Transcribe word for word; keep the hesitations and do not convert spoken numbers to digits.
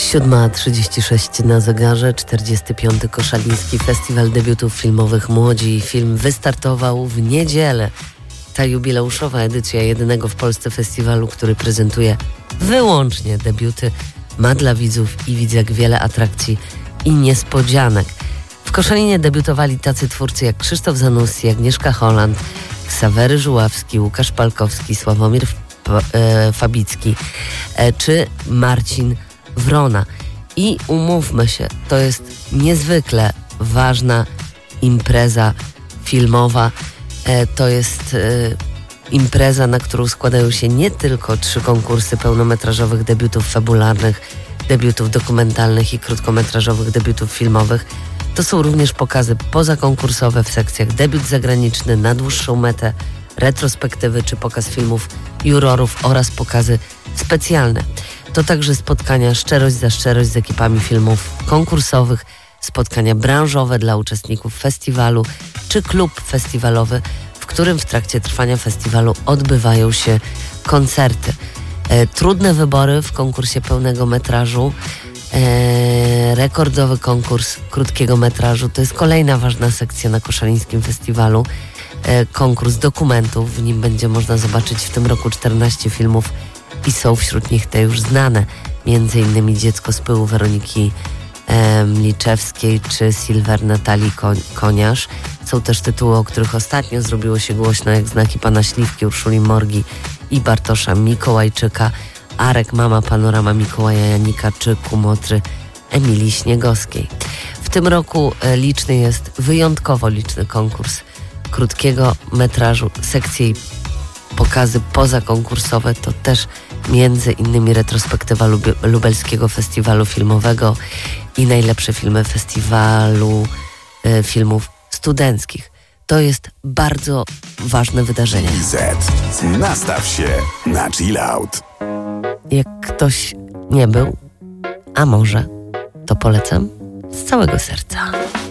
siódma trzydzieści sześć na zegarze, czterdziesty piąty Koszaliński Festiwal Debiutów Filmowych Młodzi. Film wystartował w niedzielę. Ta jubileuszowa edycja jedynego w Polsce festiwalu, który prezentuje wyłącznie debiuty, ma dla widzów i widzek wiele atrakcji i niespodzianek. W Koszalinie debiutowali tacy twórcy jak Krzysztof Zanussi, Agnieszka Holland, Ksawery Żuławski, Łukasz Palkowski, Sławomir Fabicki czy Marcin Wrona. I umówmy się, to jest niezwykle ważna impreza filmowa. To jest impreza, na którą składają się nie tylko trzy konkursy pełnometrażowych debiutów fabularnych, debiutów dokumentalnych i krótkometrażowych debiutów filmowych. To są również pokazy pozakonkursowe w sekcjach debiut zagraniczny na dłuższą metę, retrospektywy czy pokaz filmów jurorów oraz pokazy specjalne. To także spotkania szczerość za szczerość z ekipami filmów konkursowych, spotkania branżowe dla uczestników festiwalu czy klub festiwalowy, w którym w trakcie trwania festiwalu odbywają się koncerty. E, trudne wybory w konkursie pełnego metrażu, e, rekordowy konkurs krótkiego metrażu. To jest kolejna ważna sekcja na Koszalińskim Festiwalu. E, konkurs dokumentów, w nim będzie można zobaczyć w tym roku czternaście filmów i są wśród nich te już znane, między innymi Dziecko z pyłu Weroniki e, Mliczewskiej czy Silver Natalii Koniarz. Są też tytuły, o których ostatnio zrobiło się głośno, jak Znaki Pana Śliwki Urszuli Morgi i Bartosza Mikołajczyka, Arek Mama Panorama Mikołaja Janika czy Kumotry Emilii Śniegowskiej. W tym roku e, liczny jest, wyjątkowo liczny konkurs krótkiego metrażu, sekcje i pokazy pozakonkursowe to też między innymi retrospektywa Lub- Lubelskiego Festiwalu Filmowego i najlepsze filmy festiwalu e, filmów studenckich. To jest bardzo ważne wydarzenie. Z. Nastaw się na chill out. Jak ktoś nie był, a może, to polecam z całego serca.